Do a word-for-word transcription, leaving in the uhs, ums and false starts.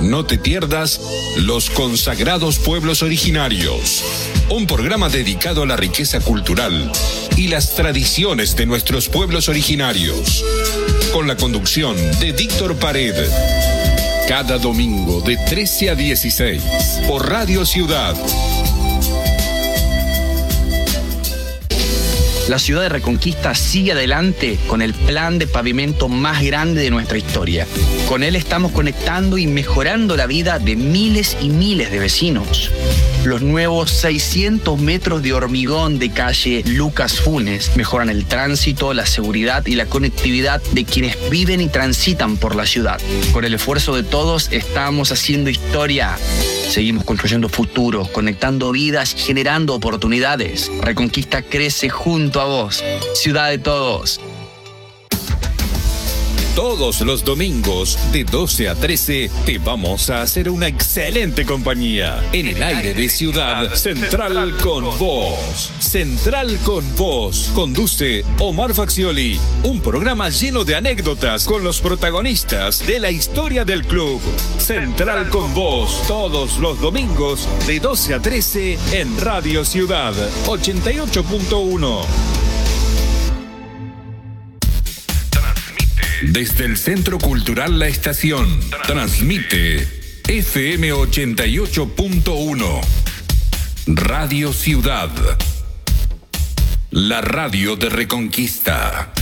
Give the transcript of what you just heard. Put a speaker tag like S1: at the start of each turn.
S1: No te pierdas Los Consagrados Pueblos Originarios, un programa dedicado a la riqueza cultural y las tradiciones de nuestros pueblos originarios, con la conducción de Víctor Pared. Cada domingo de trece a dieciséis por Radio Ciudad.
S2: La ciudad de Reconquista sigue adelante con el plan de pavimento más grande de nuestra historia. Con él estamos conectando y mejorando la vida de miles y miles de vecinos. Los nuevos seiscientos metros de hormigón de calle Lucas Funes mejoran el tránsito, la seguridad y la conectividad de quienes viven y transitan por la ciudad. Con el esfuerzo de todos estamos haciendo historia. Seguimos construyendo futuro, conectando vidas y generando oportunidades. Reconquista crece junto a vos. Ciudad de todos.
S1: Todos los domingos de doce a trece te vamos a hacer una excelente compañía. En el aire de Ciudad Central con Vos. Central con Vos. Conduce Omar Faxioli. Un programa lleno de anécdotas con los protagonistas de la historia del club. Central con Vos. Todos los domingos de doce a trece en Radio Ciudad ochenta y ocho punto uno. Desde el Centro Cultural La Estación, transmite F M ochenta y ocho punto uno. Radio Ciudad, la radio de Reconquista.